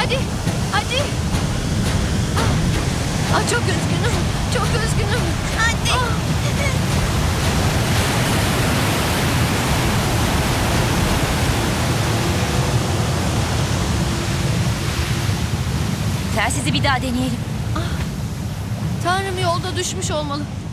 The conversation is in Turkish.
Hadi. Hadi. Çok üzgünüm. Çok üzgünüm. Anne. Telsizi bir daha deneyelim. Tanrım, yolda düşmüş olmalı.